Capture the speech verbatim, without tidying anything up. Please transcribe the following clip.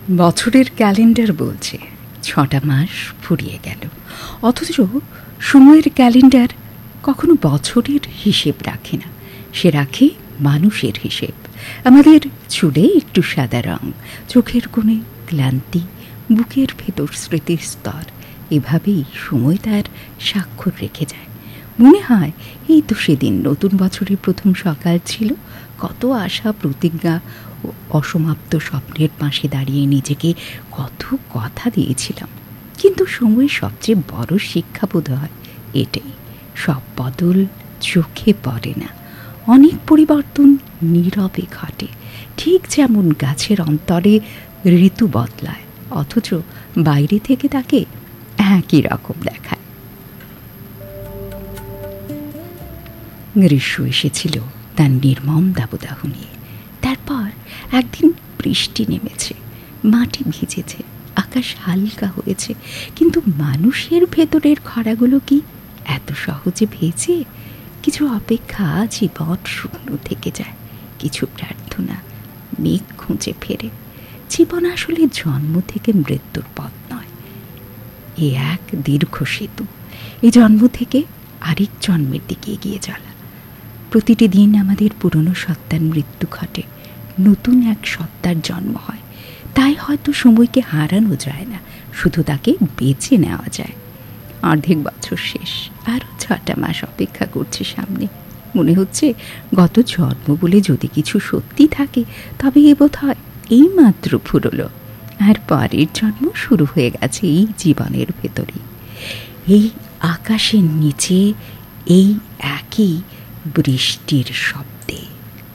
বছরের ক্যালেন্ডার বলছে ছটা মাস ফুরিয়ে গেল, অথচ সময়ের ক্যালেন্ডার কখনো বছরের হিসেব রাখে না, সে রাখে মানুষের হিসেব। আমাদের চুলে একটু সাদা রং, চোখের কোণে ক্লান্তি, বুকের ভেতর স্মৃতির স্তর, এভাবেই সময় তার স্বাক্ষর রেখে যায়। মনে হয় এই তো সেদিন নতুন বছরের প্রথম সকাল ছিল, কত আশা প্রতিজ্ঞা ও অসমাপ্ত স্বপ্নের পাশে দাঁড়িয়ে নিজেকে কত কথা দিয়েছিলাম। কিন্তু সময়ের সবচেয়ে বড় শিক্ষা বোধ হয় এটাই, সব বদল চোখে পড়ে না, অনেক পরিবর্তন নীরবে ঘটে। ঠিক যেমন গাছের অন্তরে ঋতু বদলায়, অথচ বাইরে থেকে তাকে একই রকম দেখায়। গ্রীষ্ম এসেছিল তার নির্মম দাবদাহ নিয়ে। তারপর একদিন বৃষ্টি নেমেছে, মাটি ভিজেছে, আকাশ হালকা হয়েছে, কিন্তু মানুষের ভেতরের খরাগুলো কি এত সহজে ভেজে? কিছু অপেক্ষা জীবন শূন্য থেকে যায়, কিছু প্রার্থনা মেঘ খুঁজে ফেরে। জীবন আসলে জন্ম থেকে মৃত্যুর পথ নয়, এ এক দীর্ঘ সেতু। এই জন্ম থেকে আরেক জন্মের দিকে এগিয়ে চলা। প্রতিটি দিন আমাদের পুরনো সত্তার মৃত্যু ঘটে, নতুন এক সত্তার জন্ম হয়। তাই হয়তো সময়কে হারানো যায় না, শুধু তাকে বেছে নেওয়া যায়। অর্ধেক বছর শেষ, আরও ছটা মাস অপেক্ষা করছে সামনে। মনে হচ্ছে গত জন্ম বলে যদি কিছু সত্যি থাকে, তবে এ বোধ হয় এই মাত্র ফুরলো, আর পরের জন্ম শুরু হয়ে গেছে এই জীবনের ভেতরে, এই আকাশের নিচে, এই একই বৃষ্টির শব্দ।